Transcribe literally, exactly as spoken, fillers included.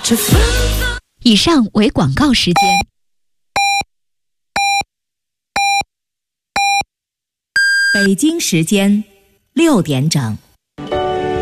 以上为广告时间。 北京时间六点整。